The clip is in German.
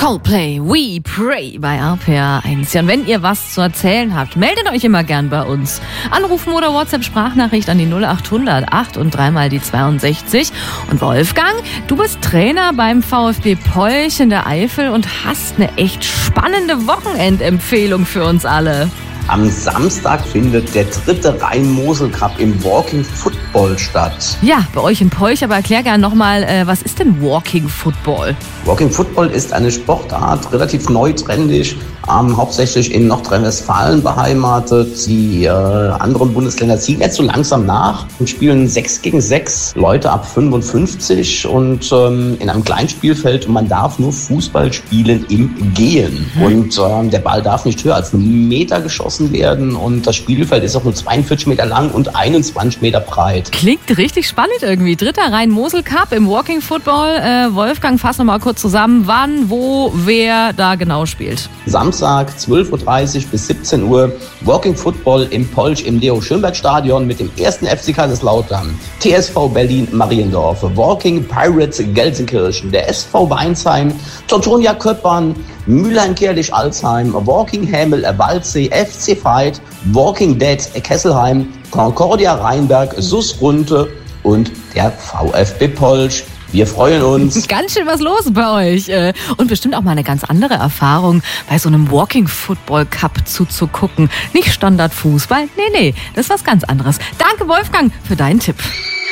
Coldplay, We Pray bei RPR 1. Ja, und wenn ihr was zu erzählen habt, meldet euch immer gern bei uns. Anrufen oder WhatsApp-Sprachnachricht an die 0800 8 und 3 mal die 62. Und Wolfgang, du bist Trainer beim VfB Polch in der Eifel und hast eine echt spannende Wochenendempfehlung für uns alle. Am Samstag findet der 3. Rhein-Mosel-Cup im Walking Football statt. Ja, bei euch in Polch, aber erklär gerne nochmal, was ist denn Walking Football? Walking Football ist eine Sportart, relativ neu, trendig, hauptsächlich in Nordrhein-Westfalen beheimatet. Die anderen Bundesländer ziehen jetzt so langsam nach und spielen 6 gegen 6 Leute ab 55 und in einem Kleinspielfeld. Und man darf nur Fußball spielen im Gehen. Und der Ball darf nicht höher als 1 Meter geschossen werden und das Spielfeld ist auch nur 42 Meter lang und 21 Meter breit. Klingt richtig spannend irgendwie. 3. Rhein-Mosel-Cup im Walking Football. Wolfgang, fass noch mal kurz zusammen, wann, wo, wer da genau spielt. Samstag 12.30 Uhr bis 17 Uhr Walking Football im Polch im Leo-Schönberg-Stadion mit dem 1. FC Kaiserslautern, TSV Berlin-Mariendorf, Walking Pirates Gelsenkirchen, der SV Weinsheim, Teutonia Köppern, Mülheim-Kerlich-Alzheim, Walking Hämel-Waldsee, FC Veit, Walking Dead Kesselheim, Concordia Rheinberg, SuS Runte und der VfB Polch. Wir freuen uns. Ganz schön was los bei euch. Und bestimmt auch mal eine ganz andere Erfahrung, bei so einem Walking Football Cup zuzugucken. Nicht Standardfußball, nee, das ist was ganz anderes. Danke, Wolfgang, für deinen Tipp.